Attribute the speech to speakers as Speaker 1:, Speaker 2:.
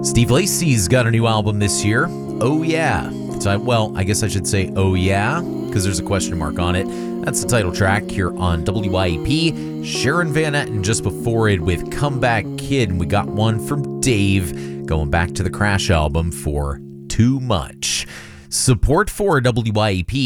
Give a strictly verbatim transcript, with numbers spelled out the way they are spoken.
Speaker 1: Steve Lacy's got a new album this year. Oh yeah. So I, well, I guess I should say oh yeah, because there's a question mark on it. That's the title track here on W I E P. Sharon Van Etten just before it with Comeback Kid. And we got one from Dave going back to the Crash album for Too Much. Support for W I E P